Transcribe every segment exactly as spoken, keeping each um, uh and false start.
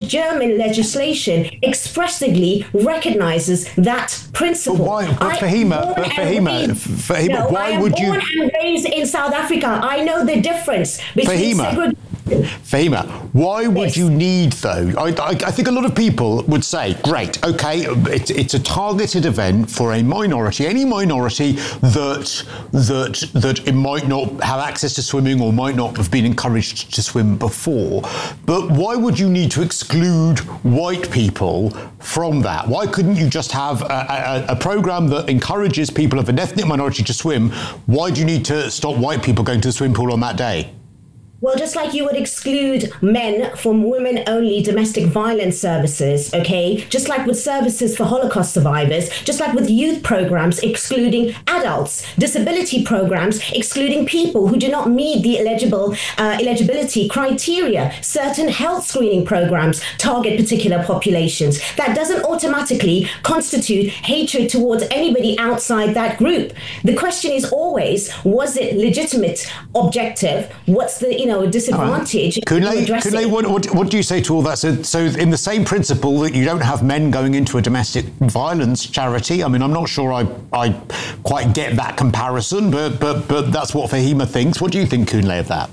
German legislation expressly recognizes that principle. But why? But Fahima, but Fahima, Fahima, no, why I am would born you? and raised in South Africa. I know the difference between Fahima. segregation. Fahima, why would Yes. you need, though? I, I, I think a lot of people would say, great, okay, it's, it's a targeted event for a minority, any minority that that that it might not have access to swimming or might not have been encouraged to swim before. But why would you need to exclude white people from that? Why couldn't you just have a, a, a program that encourages people of an ethnic minority to swim? Why do you need to stop white people going to the swimming pool on that day? Well, just like you would exclude men from women-only domestic violence services, okay? Just like with services for Holocaust survivors, just like with youth programs excluding adults, disability programs excluding people who do not meet the eligible uh, eligibility criteria, certain health screening programs target particular populations. That doesn't automatically constitute hatred towards anybody outside that group. The question is always, was it legitimate, objective? What's the, you know, know, a disadvantage. Right. Kunle, Kunle, what, what, what do you say to all that? So, so in the same principle that you don't have men going into a domestic violence charity, I mean, I'm not sure I, I quite get that comparison, but, but, but that's what Fahima thinks. What do you think, Kunle, of that?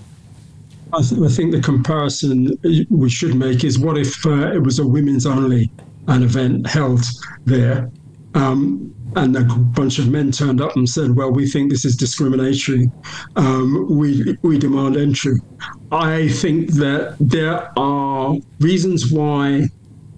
I, th- I think the comparison we should make is, what if uh, it was a women's only an event held there, um, and a bunch of men turned up and said, well, we think this is discriminatory. Um, we we demand entry. I think that there are reasons why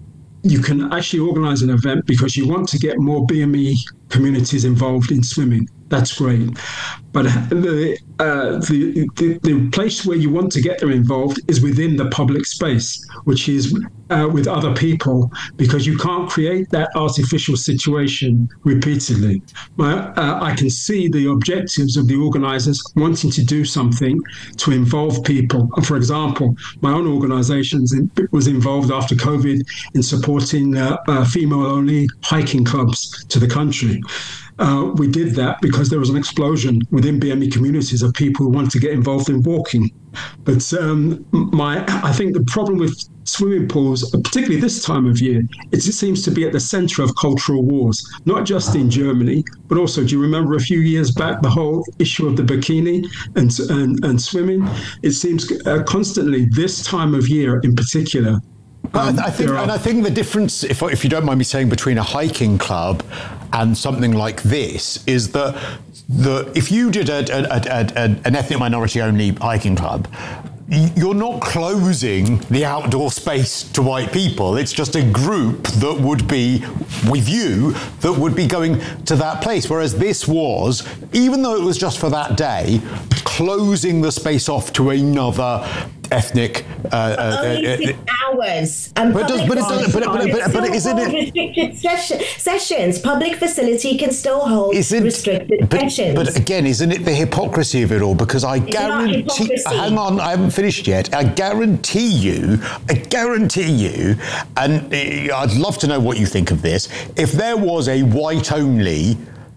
you can actually organize an event because you want to get more B M E communities involved in swimming. That's great. But the, uh, the, the the place where you want to get them involved is within the public space, which is uh, with other people, because you can't create that artificial situation repeatedly. My, uh, I can see the objectives of the organizers wanting to do something to involve people. For example, my own organization was involved after COVID in supporting uh, uh, female-only hiking clubs to the country. Uh, we did that because there was an explosion within B M E communities of people who want to get involved in walking. But um, my, I think the problem with swimming pools, particularly this time of year, is it seems to be at the center of cultural wars, not just in Germany, but also, do you remember a few years back, the whole issue of the bikini and, and, and swimming? It seems uh, constantly this time of year in particular. Um, I think, are, and I think the difference, if, if you don't mind me saying, between a hiking club and something like this is that the if you did a, a, a, a, an ethnic minority-only hiking club, you're not closing the outdoor space to white people. It's just a group that would be with you that would be going to that place. Whereas this was, even though it was just for that day, closing the space off to another ethnic. Uh, uh, only uh, six uh, hours. Um, but, does, but, it does, but, but, but, but isn't it restricted session, sessions? Public facility can still hold restricted but, sessions. But again, isn't it the hypocrisy of it all? Because I It's guarantee. Hang on, I haven't finished yet. I guarantee you. I guarantee you, and I'd love to know what you think of this. If there was a white-only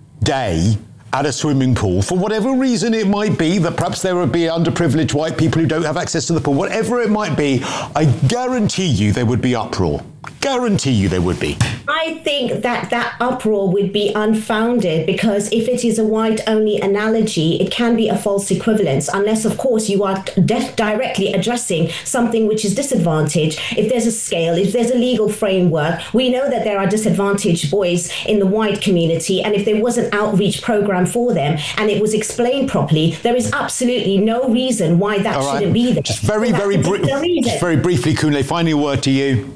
day at a swimming pool, for whatever reason it might be, that perhaps there would be underprivileged white people who don't have access to the pool, whatever it might be, I guarantee you there would be uproar. Guarantee you there would be. I think that that uproar would be unfounded, because if it is a white-only analogy, it can be a false equivalence, unless, of course, you are de- directly addressing something which is disadvantaged. If there's a scale, if there's a legal framework, we know that there are disadvantaged boys in the white community, and if there was an outreach program for them and it was explained properly, there is absolutely no reason why that All right. shouldn't be there. Just very, very, br- just very briefly, Kunle, final word to you.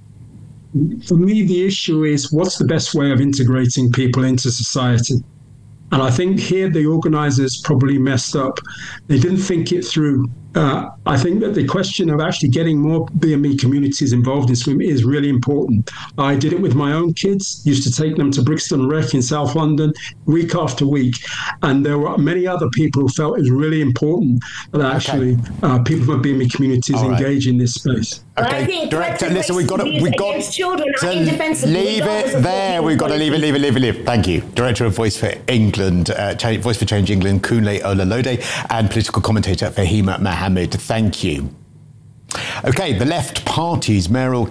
For me, the issue is, what's the best way of integrating people into society? And I think here the organisers probably messed up. They didn't think it through. Uh, I think that the question of actually getting more B M E communities involved in swimming is really important. I did it with my own kids, used to take them to Brixton Rec in South London week after week. And there were many other people who felt it was really important that actually okay. uh, people from B M E communities All engage right. in this space. Okay, I think Director, listen, we've got to, we've got children to are indefensible. leave it there. We've got to leave it, leave it, leave it, leave it. Thank you. Director of Voice for England, uh, Voice for Change England, Kunle Olalode, and political commentator Fahima Mohammed. Thank you. Okay, the left party's mayoral